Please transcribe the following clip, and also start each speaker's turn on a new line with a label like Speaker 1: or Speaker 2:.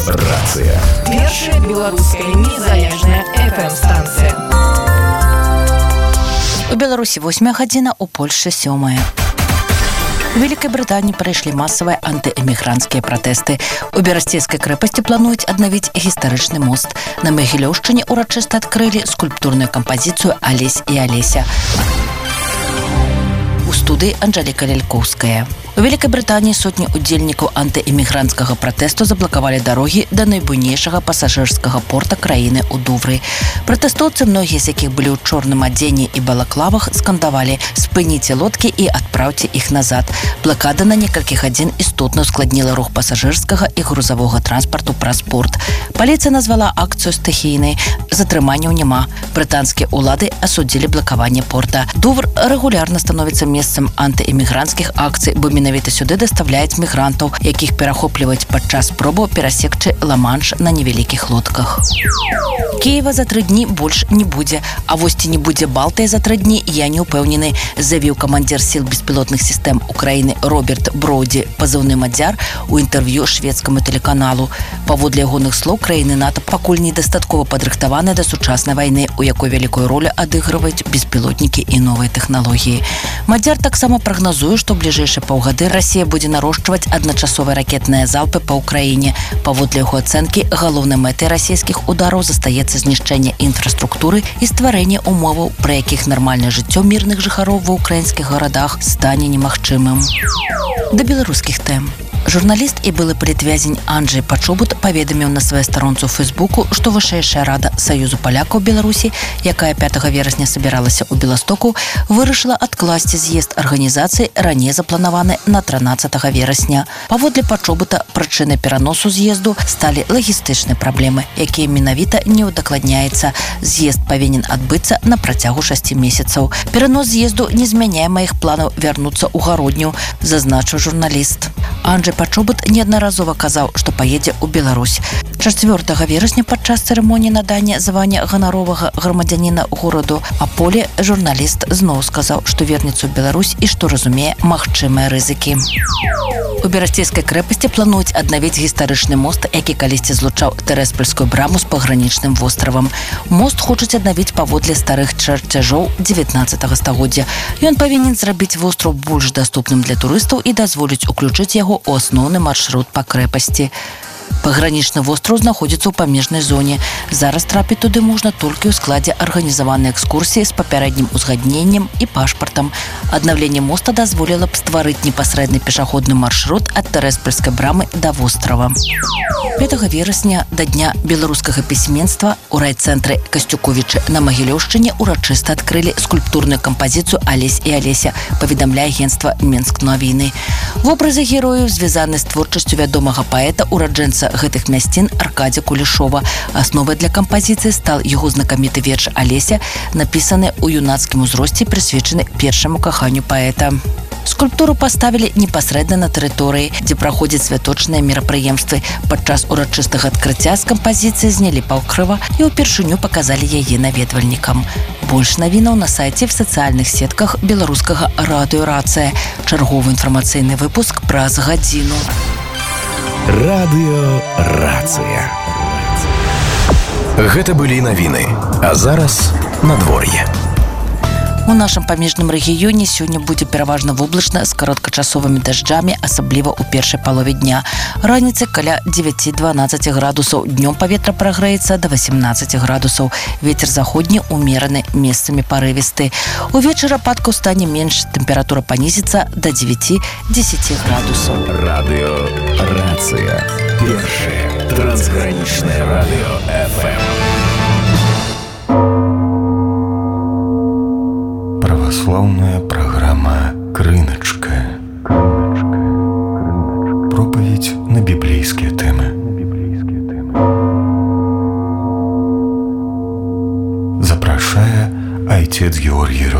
Speaker 1: Рацыя.
Speaker 2: Першая беларуская незалежная FM-станцыя.
Speaker 3: У Беларусі 8 гадзіна, у Польшчы 7. У Вялікай Брытаніі прайшлі масавыя антыэмігранцкія пратэсты. У Берасцейскай крэпасці плануюць аднавіць гістарычны мост. На Магілёўшчыне урачыста адкрылі скульптурную кампазіцыю «Алесь і Алеся». У студыі Анжэліка Лялькоўская. У Вялікай Брытаніі сотні удзельнікаў антыэмігранцкага пратэсту заблакавалі дарогі да найбуйнейшага пасажырскага порта краіны ў Дувры. Пратэстоўцы, многія з якіх былі ў чорным адзенні і балаклавах, скандавалі: «Спыніце лодкі і адпраўце іх назад». Блакада на некалькі гадзін істотна ускладніла рух пасажырскага і грузавога транспарту праз порт. Паліцыя назвала акцыю стыхійнай. Затрыманняў няма. Брытанскія ўлады асудзілі блакаванне порта. Дувр рэгулярна становіцца месцам антыэмігранцкіх акцый, бо менавіта сюды даставляюць мігрантаў, якіх перахопліваюць падчас спробаў перасекчы Ла-Манш на невялікіх лодках. Кіева за 3 дні больш не будзе. А вось ці не будзе Балтыі за 3 дні, я не ўпэўнены, заявіў камандзір сіл беспілотных сістэм Украіны Роберт Броуді, пазыўны «Мадзяр», у інтэрв'ю шведскаму тэлеканалу. Паводле ягоных слоў, краіны НАТО пакуль недастаткова падрыхтаваныя да сучаснай вайны, у якой вялікую ролю адыгрываюць беспілотнікі і новыя тэхналогіі. Мадзяр таксама прагназуе, што бліжэйшыя паўгады Расія будзе нарошчваць адначасовыя ракетныя залпы па ўкраіне. Паводле яго ацэнкі, галоўнай мэтай расійскіх удараў застаецца знішчэнне інфраструктуры і стварэнне умоваў, пры якіх нармальнае жыццё мірных жыхароў ва ўкраінскіх гарадах стане немагчымым. Да беларускіх тэм. Журналіст і былы палітвязень Анджэй Пачобут паведаміў на сваёй старонцы ў Фэйсбуку, што вышэйшая рада Саюзу палякаў Беларусі, якая 5 верасня сабіралася ў Беластоку, вырашыла адкласці з'езд арганізацыі, раней запланаваны на 13 верасня. Паводле Пачобута, прычынай пераносу з'езду сталі лагістычныя праблемы, якія менавіта не ўдакладняецца. З'езд павінен адбыцца на працягу 6 месяцаў. Перанос з'езду не змяняе маіх планаў вярнуцца ў гародню, зазначыў журналіст. Анджэй Пачобут неаднаразова казаў, што паедзе ў Беларусь. 4 верасня падчас цырымоніі надання звання ганаровага грамадзяніна гораду Аполе журналіст зноў сказаў, што вернецца ў Беларусь і што разумее магчымыя рызыкі. У Берасцейскай крэпасці плануюць аднавіць гістарычны мост, які калісьці злучаў Тэрэспольскую браму з пагранічным востравам. Мост хочуць аднавіць паводле старых чарцяжоў 19 стагоддзя. Ён павінен зрабіць востраў больш даступным для турыстаў і дазволіць уключыць яго ў асноўны маршрут па крэпасці. Пагранічны востраў знаходзіцца ў памежнай зоне. Зараз трапіць туды можна толькі ў складзе арганізаванай экскурсіі з папярэднім узгадненнем і пашпартам. Аднаўленне моста дазволіла б стварыць непасрэдны пешаходны маршрут ад Тэрэспольскай брамы да вострава. 5 верасня да дня беларускага пісьменства у райцэнтры Касцюковічы на Магілёўшчыне урачыста адкрылі скульптурную кампазіцыю «Алесь і Алеся», паведамляе агенцтва «Мінск Новіны». Вобразы герояў звязаны з творчасцю вядомага паэта, ураджэнца гэтых мясцін Аркадзя Кулешова. Асновай для кампазіцыі стал яго знакаміты верш «Алеся», напісаны ў юнацкім узросце, прысвечаны першаму каханню паэта. Скульптуру паставілі непасрэдна на тэрыторыі, дзе праходзяць святочныя мерапрыемствы. Падчас урачыстага адкрыцця з кампазіцыі знялі паўкрыва і ўпершыню паказалі яе наведвальнікам. Больш навінаў на сайце в сацыяльных сетках беларускага радыё «Рацыя». Чарговы інфармацыйны выпуск праз гадзіну.
Speaker 1: Радыё «Рацыя». Гэта былі навіны. А зараз надвор'е.
Speaker 3: У нашым памежным рэгіёне сёння будзе пераважна воблачна з кароткачасовымі дажджамі, асабліва ў першай палове дня. Раніцай каля 9-12 градусаў, днём паветра прагрэецца да 18 градусаў. Вецер заходні ўмераны, месцамі парывісты. Увечары ападкаў стане менш, тэмпература панізіцца да 9-10 градусаў.
Speaker 1: Радыё «Рацыя». Першае трансгранічнае радыё FM.
Speaker 4: Православная программа «Крыночка». Проповедь на библейские темы. Запрашая отец Георгий